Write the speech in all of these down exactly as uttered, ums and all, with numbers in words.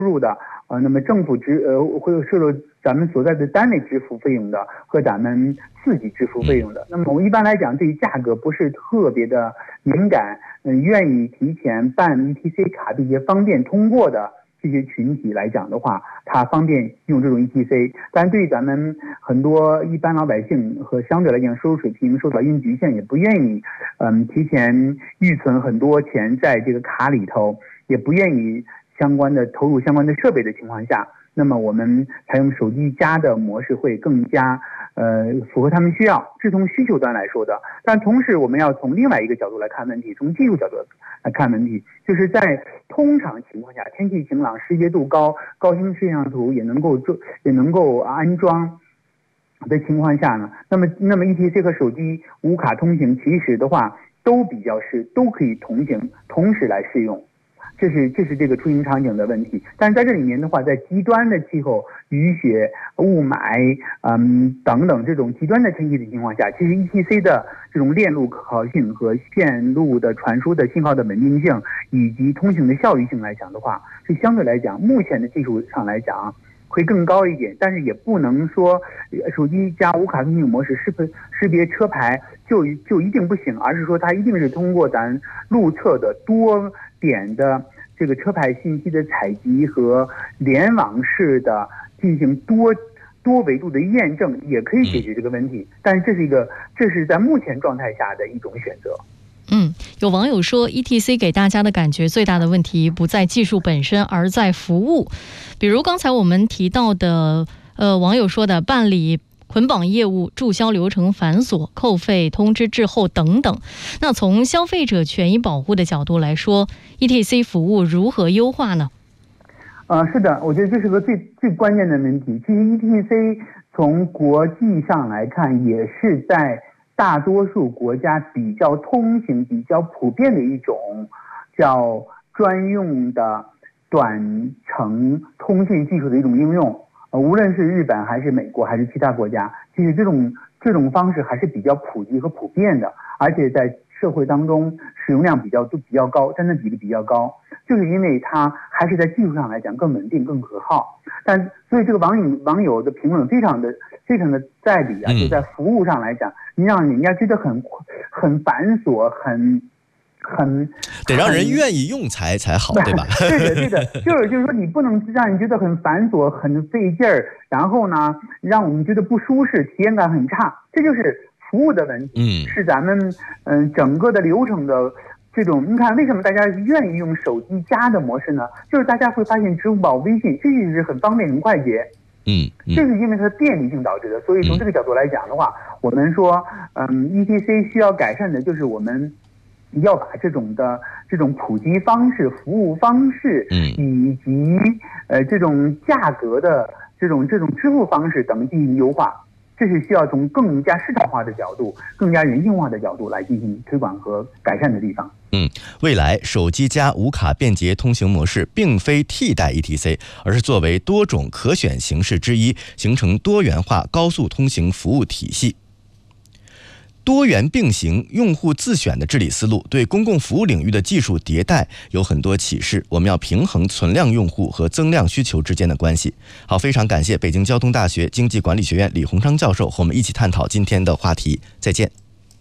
入的，呃，那么政府支呃会受到咱们所在的单位支付费用的和咱们自己支付费用的。那么我们一般来讲对于价格不是特别的敏感，嗯、呃，愿意提前办 E T C 卡并且方便通过的这些群体来讲的话，它方便用这种 E T C。但对于咱们很多一般老百姓和相对来讲收入水平受到一定局限，也不愿意嗯提前预存很多钱在这个卡里头，也不愿意相关的投入相关的设备的情况下，那么我们采用手机加的模式会更加呃符合他们需要，是从需求端来说的。但同时我们要从另外一个角度来看问题，从技术角度来看问题，就是在通常情况下，天气晴朗、识别度高、高清摄像头也能够做也能够安装的情况下呢，那么那么 E T C 和手机无卡通行其实的话都比较适，都可以同行同时来适用。这是这是这个出行场景的问题，但是在这里面的话，在极端的气候、雨雪、雾霾，嗯等等这种极端的天气的情况下，其实 E T C 的这种链路可靠性和线路的传输的信号的稳定性，以及通行的效率性来讲的话，是相对来讲，目前的技术上来讲会更高一点，但是也不能说手机加无卡通行模式识别识别车牌就就一定不行，而是说它一定是通过咱路侧的多点的这个车牌信息的采集和联网式的进行多多维度的验证，也可以解决这个问题。但是这是一个这是在目前状态下的一种选择。 嗯，有网友说 E T C 给大家的感觉最大的问题不在技术本身，而在服务。比如刚才我们提到的，呃，网友说的办理捆绑业务、注销流程繁琐、扣费、通知滞后等等。那从消费者权益保护的角度来说 ，E T C 服务如何优化呢？ 呃，是的，我觉得这是个最最关键的问题。其实 E T C 从国际上来看，也是在大多数国家比较通行、比较普遍的一种叫专用的短程通信技术的一种应用。呃，无论是日本还是美国还是其他国家，其实这种这种方式还是比较普及和普遍的，而且在社会当中使用量比较都比较高，占的比例比较高，就是因为它还是在技术上来讲更稳定、更可靠。但所以这个网友网友的评论非常的非常的在理啊，就在服务上来讲，你让人家觉得很很繁琐，很。很得让人愿意用才才好，对吧？ 对的，对的，就是就是说，你不能让人觉得很繁琐、很费劲儿，然后呢，让我们觉得不舒适，体验感很差。这就是服务的问题，嗯，是咱们嗯、呃、整个的流程的这种。你看，为什么大家愿意用手机加的模式呢？就是大家会发现，支付宝、微信这是很方便、很快捷。 嗯，嗯这是因为它的便利性导致的。所以从这个角度来讲的话，嗯、我们说，嗯 ，E T C 需要改善的就是我们。要把这种的这种普及方式、服务方式，嗯，以及呃这种价格的这种这种支付方式等进行优化，这是需要从更加市场化的角度、更加人性化的角度来进行推广和改善的地方。 嗯，未来手机加无卡便捷通行模式并非替代 E T C， 而是作为多种可选形式之一，形成多元化高速通行服务体系。多元并行、用户自选的治理思路对公共服务领域的技术迭代有很多启示。我们要平衡存量用户和增量需求之间的关系。好，非常感谢北京交通大学经济管理学院李鸿章教授和我们一起探讨今天的话题。再见。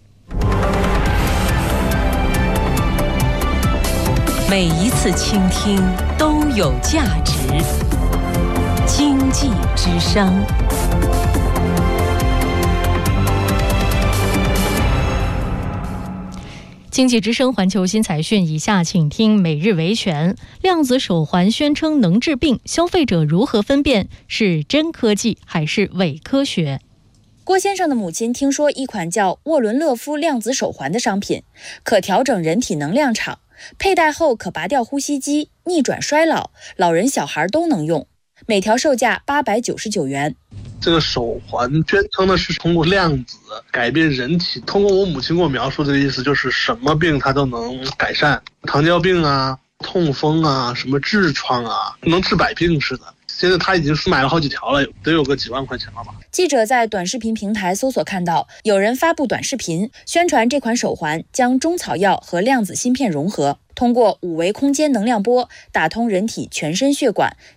每一次倾听都有价值。经济之声。 经济之声环球新财讯，以下请听每日维权。量子手环宣称能治病，消费者如何分辨是真科技还是伪科学？ 郭先生的母亲听说一款叫沃伦勒夫量子手环的商品，可调整人体能量场，佩戴后可拔掉呼吸机，逆转衰老，老人小孩都能用，每条售价八百九十九元。 这个手环宣称的是通过量子改变人体，通过我母亲给我描述这个意思，就是什么病它都能改善，糖尿病啊、痛风啊、什么痔疮啊，能治百病似的。现在他已经是买了好几条了，得有个几万块钱了吧。 记者在短视频平台搜索看到，有人发布短视频宣传这款手环将中草药和量子芯片融合，通过五维空间能量波打通人体全身血管，